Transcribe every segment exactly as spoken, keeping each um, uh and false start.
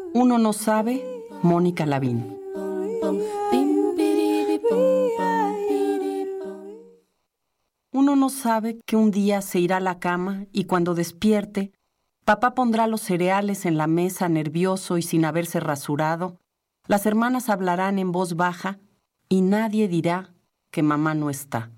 Uno no sabe, Mónica Lavín. Uno no sabe que un día se irá a la cama y cuando despierte, papá pondrá los cereales en la mesa nervioso y sin haberse rasurado, las hermanas hablarán en voz baja y nadie dirá que mamá no está.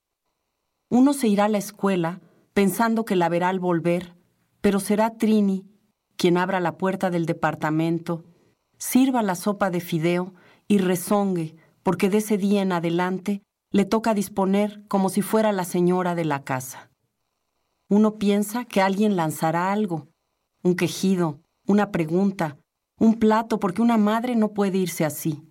Uno se irá a la escuela pensando que la verá al volver, pero será Trini quien abra la puerta del departamento, sirva la sopa de fideo y rezongue, porque de ese día en adelante le toca disponer como si fuera la señora de la casa. Uno piensa que alguien lanzará algo, un quejido, una pregunta, un plato, porque una madre no puede irse así.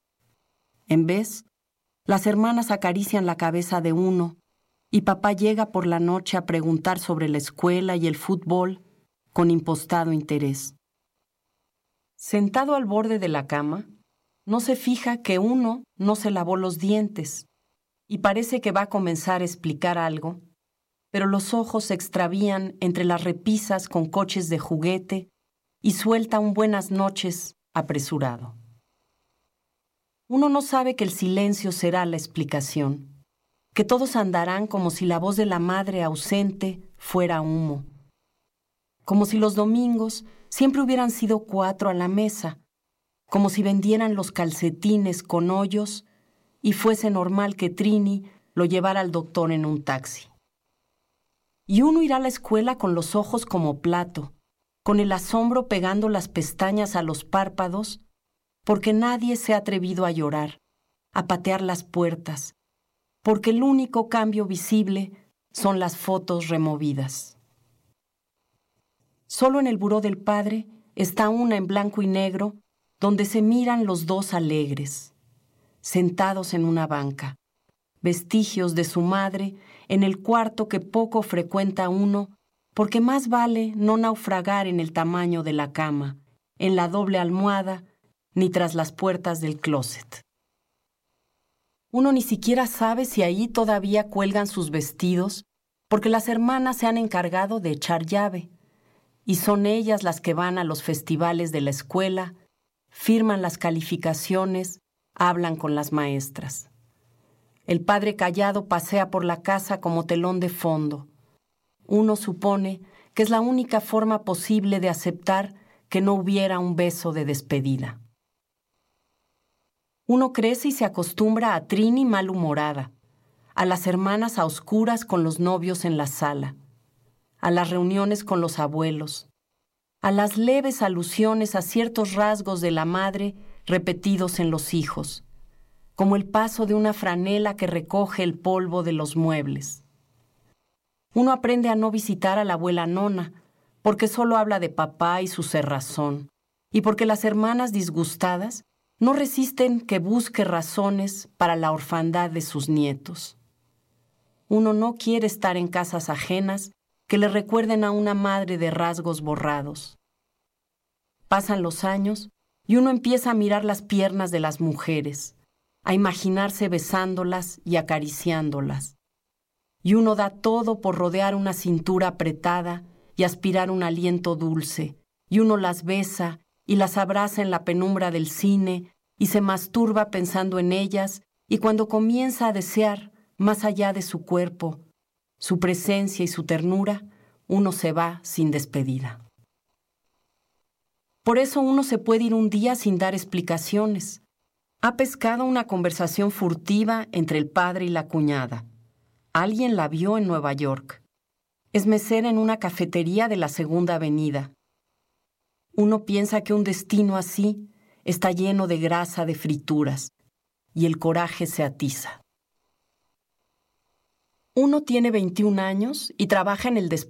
En vez, las hermanas acarician la cabeza de uno y papá llega por la noche a preguntar sobre la escuela y el fútbol con impostado interés. Sentado al borde de la cama, no se fija que uno no se lavó los dientes y parece que va a comenzar a explicar algo, pero los ojos se extravían entre las repisas con coches de juguete y suelta un buenas noches apresurado. Uno no sabe que el silencio será la explicación, que todos andarán como si la voz de la madre ausente fuera humo, como si los domingos siempre hubieran sido cuatro a la mesa, como si vendieran los calcetines con hoyos y fuese normal que Trini lo llevara al doctor en un taxi. Y uno irá a la escuela con los ojos como plato, con el asombro pegando las pestañas a los párpados, porque nadie se ha atrevido a llorar, a patear las puertas, porque el único cambio visible son las fotos removidas. Solo en el buró del padre está una en blanco y negro, donde se miran los dos alegres, sentados en una banca, vestigios de su madre en el cuarto que poco frecuenta uno, porque más vale no naufragar en el tamaño de la cama, en la doble almohada, ni tras las puertas del closet. Uno ni siquiera sabe si ahí todavía cuelgan sus vestidos, porque las hermanas se han encargado de echar llave, y son ellas las que van a los festivales de la escuela, firman las calificaciones, hablan con las maestras. El padre callado pasea por la casa como telón de fondo. Uno supone que es la única forma posible de aceptar que no hubiera un beso de despedida. Uno crece y se acostumbra a Trini malhumorada, a las hermanas a oscuras con los novios en la sala, a las reuniones con los abuelos, a las leves alusiones a ciertos rasgos de la madre repetidos en los hijos, como el paso de una franela que recoge el polvo de los muebles. Uno aprende a no visitar a la abuela Nona, porque solo habla de papá y su cerrazón, y porque las hermanas disgustadas no resisten que busque razones para la orfandad de sus nietos. Uno no quiere estar en casas ajenas que le recuerden a una madre de rasgos borrados. Pasan los años y uno empieza a mirar las piernas de las mujeres, a imaginarse besándolas y acariciándolas. Y uno da todo por rodear una cintura apretada y aspirar un aliento dulce, y uno las besa y las abraza en la penumbra del cine y se masturba pensando en ellas, y cuando comienza a desear más allá de su cuerpo, su presencia y su ternura, uno se va sin despedida. Por eso uno se puede ir un día sin dar explicaciones. Ha pescado una conversación furtiva entre el padre y la cuñada. Alguien la vio en Nueva York. Es mesera en una cafetería de la Segunda Avenida. Uno piensa que un destino así está lleno de grasa de frituras y el coraje se atiza. Uno tiene veintiún años y trabaja en el despacho